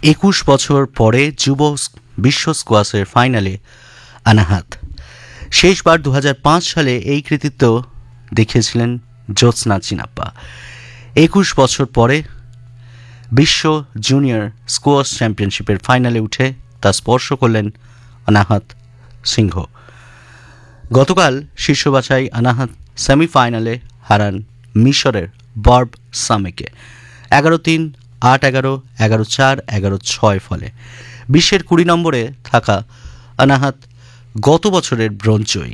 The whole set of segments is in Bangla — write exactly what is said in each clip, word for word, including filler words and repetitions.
একুশ বছর পরে যুব বিশ্ব স্কোয়াশের ফাইনালে অনাহত। শেষবার দু হাজার পাঁচ সালে এই কৃতিত্ব দেখিয়েছিলেন জ্যোৎস্না চিনাপ্পা। একুশ বছর পরে বিশ্ব জুনিয়র স্কোয়াশ চ্যাম্পিয়নশিপের ফাইনালে উঠে তা স্পর্শ করলেন অনাহত সিংহ। গতকাল শীর্ষ বাছাই অনাহত সেমিফাইনালে হারান মিশরের বার্ব সামেকে এগারো তিন, আট এগারো, এগারো চার, এগারো ছয় ফলে। বিশ্বের কুড়ি নম্বরে থাকা অনাহত গত বছরের ব্রোঞ্জ জয়ী,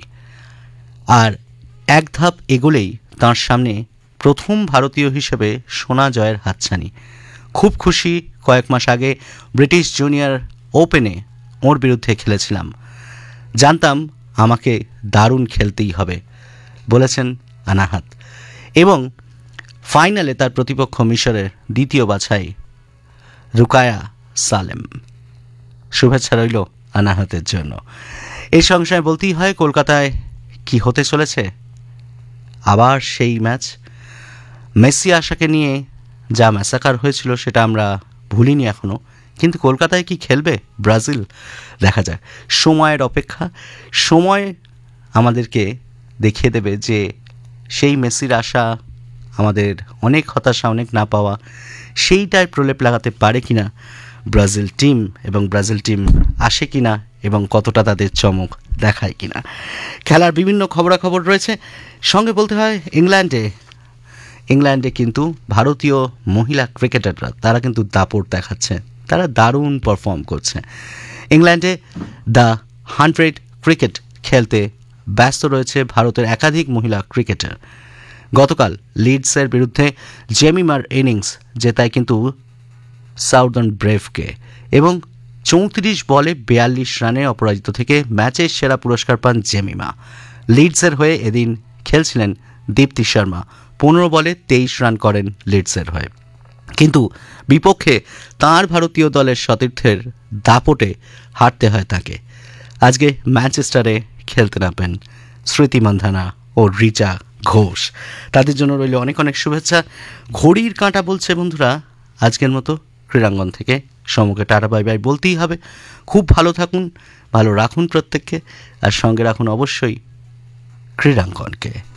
আর এক ধাপ এগোলেই তাঁর সামনে প্রথম ভারতীয় হিসেবে সোনা জয়ের হাতছানি। খুব খুশি, কয়েক মাস আগে ব্রিটিশ জুনিয়র ওপেনে ওর বিরুদ্ধে খেলেছিলাম, জানতাম আমাকে দারুণ খেলতেই হবে বলেছেন অনাহত। এবং ফাইনালে তার প্রতিপক্ষ মিশরের দ্বিতীয় বাছাই রুকায়া সালেম। শুভেচ্ছা রইল অনাহতের জন্য। এই সংশয় বলতেই হয়, কলকাতায় কি হতে চলেছে? আবার সেই ম্যাচ, মেসি আশাকে নিয়ে যা ম্যাসাকার হয়েছিল সেটা আমরা ভুলিনি এখনও, কিন্তু কলকাতায় কি খেলবে ব্রাজিল? দেখা যাক, সময়ের অপেক্ষা। সময় আমাদেরকে দেখিয়ে দেবে যে সেই মেসির আশা, আমাদের অনেক হতাশা, অনেক না পাওয়া, সেইটায় প্রলেপ লাগাতে পারে কিনা ব্রাজিল টিম, এবং ব্রাজিল টিম আসে কিনা এবং কতটা তাদের চমক দেখায় কিনা। খেলার বিভিন্ন খবরাখবর রয়েছে। সঙ্গে বলতে হয় ইংল্যান্ডে ইংল্যান্ডে কিন্তু ভারতীয় মহিলা ক্রিকেটাররা তারা কিন্তু দাপট দেখাচ্ছে, তারা দারুণ পারফর্ম করছে। ইংল্যান্ডে দ্য হান্ড্রেড ক্রিকেট খেলতে ব্যস্ত রয়েছে ভারতের একাধিক মহিলা ক্রিকেটার। গতকাল লিডসের বিরুদ্ধে জেমিমার ইনিংস জেতায় কিন্তু সাউদার্ন ব্রেভকে, এবং চৌত্রিশ বলে বিয়াল্লিশ রানে অপরাজিত থেকে ম্যাচের সেরা পুরস্কার পান জেমিমা। লিডসের হয়ে এদিন খেলছিলেন দীপ্তি শর্মা, পনেরো বলে তেইশ রান করেন লিডসের হয়ে। কিন্তু বিপক্ষে তাঁর ভারতীয় দলের সতীর্থের দাপটে হারতে হয় তাকে। আজকে ম্যানচেস্টারে খেলতে নামেন স্মৃতি মান্ধানা ও রিচা ঘোষ। তাদের জন্য রইল অনেক অনেক শুভেচ্ছা। ঘড়ির কাঁটা বলছে বন্ধুরা, আজকের মতো ক্রীড়াঙ্গন থেকে সমুখে টাটা বাই বাই বলতেই হবে। খুব ভালো থাকুন, ভালো রাখুন প্রত্যেককে, আর সঙ্গে রাখুন অবশ্যই ক্রীড়াঙ্গনকে।